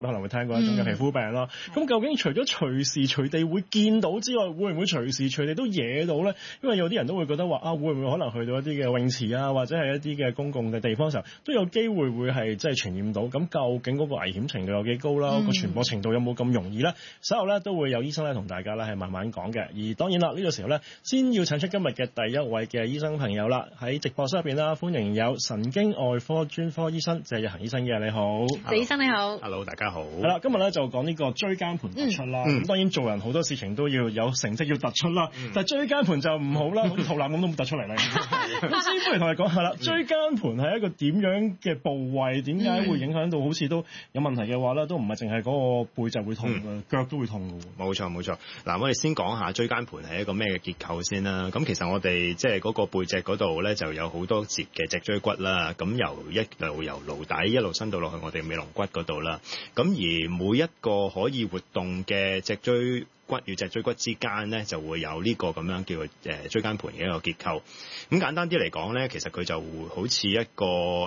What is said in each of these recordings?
可能會聽過一種嘅皮膚病啦。咁究竟除咗隨時隨地會見到之外，會唔會隨時隨地都惹到咧？因為有啲人都會覺得話啊，會唔會可能去到一啲嘅泳池啊，或者係一啲嘅公共嘅地方嘅時候，都有機會會係即係傳染到。咁究竟嗰個危險程度有幾高啦？個傳播程度有冇咁容易咧？稍後咧都會有醫生咧同大家咧係慢慢講嘅。而當然啦，呢個時候咧先要請出今日嘅第一位嘅醫生朋友啦。喺直播室入邊啦，歡迎有神經外科專科醫生謝日行醫生嘅。你好， 謝醫生你好。 Hello， 大家好。 係啦，今日咧就講呢個椎間盤突出啦。咁當然做人好多事情都要有成績要突出啦，但係椎間盤就唔好啦，好似肚腩咁都冇突出嚟咧。咁先不如同你講下啦，椎間盤係一個點樣嘅部位？點解會影響到好似都有問題嘅話咧，都唔係淨係嗰個背脊會痛嘅，腳都會痛嘅。 冇錯冇錯。嗱，我哋先講下椎間盤係一個咩嘅結構先啦。咁其實我哋即係嗰個背脊嗰度咧，就有好多節嘅脊椎骨啦。咁由顱底一路伸到落去我哋尾龍骨嗰度啦。咁而每一個可以活動嘅脊椎骨與脊椎骨之間咧，就會有呢個咁樣叫做椎間盤嘅一個結構。咁簡單啲嚟講咧，其實佢就會好似一個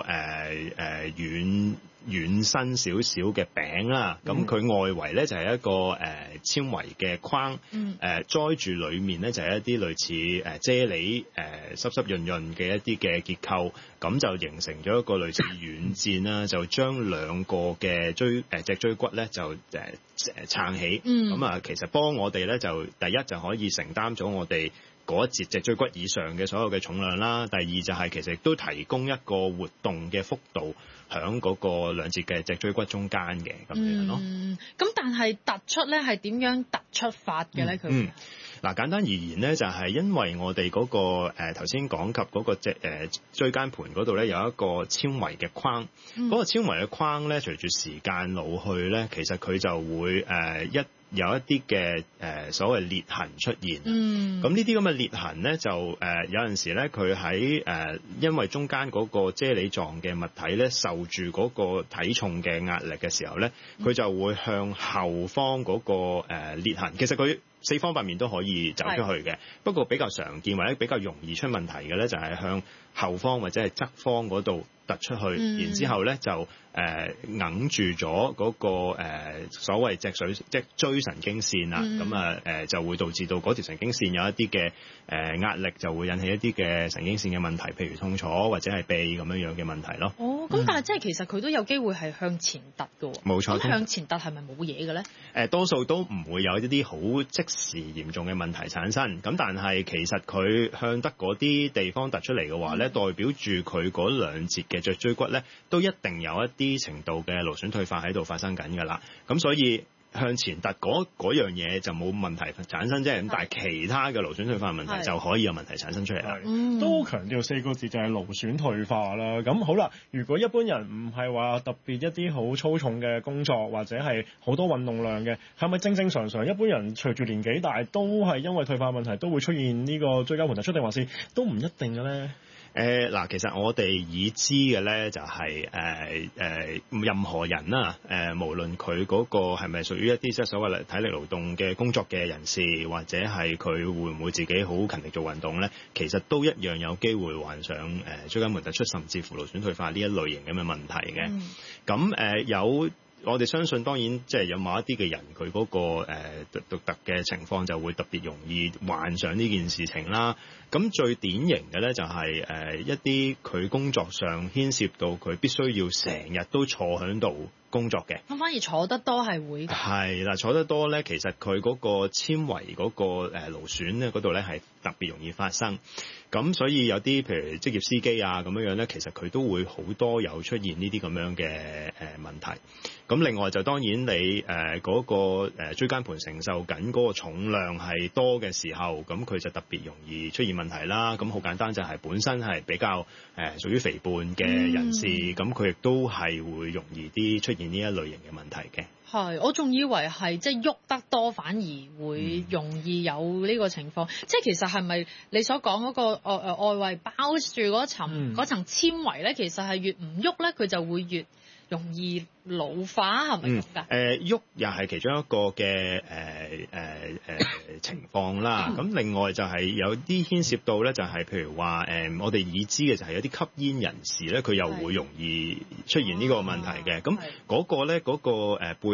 軟身少少嘅餅啦。咁佢外圍咧就係一個纖維嘅框，載住裡面咧就係一啲類似啫喱濕濕潤潤嘅一啲嘅結構，咁就形成咗一個類似軟墊啦，就將兩個嘅脊椎骨咧就撐起。咁啊，其實幫我哋咧就第一就可以承擔咗我哋嗰一節脊椎骨以上嘅所有嘅重量啦。第二就係其實亦都提供一個活動嘅幅度響嗰個兩節嘅脊椎骨中間嘅咁樣咯。 咁但係突出咧係點樣突出法嘅咧？佢嗱，簡單而言咧，就係因為我哋嗰個頭先講及嗰個椎間盤嗰度咧有一個纖維嘅框，嗰個纖維嘅框咧隨住時間老去咧，其實佢就會有一啲嘅所謂裂痕出現。咁呢啲咁嘅裂痕咧，就有陣時咧，佢喺因為中間嗰個啫喱狀嘅物體咧，受住嗰個體重嘅壓力嘅時候咧，佢就會向後方嗰個裂痕。其實佢四方八面都可以走出去嘅，不過比較常見或者比較容易出問題嘅咧，就係向後方或者係側方嗰度突出去，然之後咧就揞住咗嗰個所謂脊椎神經線啦。咁就會導致到嗰條神經線有一啲嘅壓力，就會引起一啲嘅神經線嘅問題，譬如痛楚或者係痹咁樣嘅問題咯。 咁但係即係其實佢都有機會係向前突嘅喎。 冇錯。 咁向前突係咪冇嘢嘅咧？ 多數都唔會有一啲好即時嚴重嘅問題產生。咁但係其實佢向得嗰啲地方突出嚟嘅話咧，代表住佢嗰兩節嘅脊椎骨咧，都一定有一啲程度嘅勞損退化喺度發生緊㗎啦。咁所以向前突嗰樣嘢就冇問題產生啫。咁但係其他嘅勞損退化問題就可以有問題產生出嚟啦。 都強調4個字就係勞損退化啦。咁好啦，如果一般人唔係話特別一啲好粗重嘅工作，或者係好多運動量嘅，係咪正常一般人隨住年紀大都係因為退化問題都會出現呢個椎間盤突出，定還是都唔一定嘅咧？ 嗱，其實我哋已知嘅咧就係任何人啦，無論佢嗰個係咪屬於一啲即係所謂體力勞動嘅工作嘅人士，或者係佢會唔會自己好勤力做運動咧，其實都一樣有機會患上椎間盤突出，甚至乎勞損退化呢一類型咁嘅問題嘅。咁我哋相信當然即係有某一啲嘅人，佢嗰個獨特嘅情況就會特別容易患上呢件事情啦。咁最典型嘅咧就係一啲佢工作上牽涉到佢必須要成日都坐喺度工作嘅。 咁反而坐得多係會係啦，坐得多咧，其實佢嗰個纖維嗰個勞損咧嗰度咧係特別容易發生。咁所以有啲譬如職業司機啊咁樣咧，其實佢都會好多有出現呢啲咁樣嘅問題。咁另外就當然你嗰個椎間盤承受緊嗰個重量係多嘅時候，咁佢就特別容易出現問題啦。咁好簡單就係本身係比較屬於肥胖嘅人士，咁佢亦都係會容易啲出現呢一類型嘅問題嘅。 係，我仲以為係即係喐得多反而會容易有呢個情況。即係其實係咪你所講嗰個外圍包住嗰層纖維咧，其實係越唔喐咧，佢就會越容易老化，係咪咁㗎？ 喐又係其中一個嘅情況啦。咁另外就係有啲牽涉到咧，就係譬如話我哋已知嘅就係有啲吸煙人士咧，佢又會容易出現呢個問題嘅。咁嗰個咧背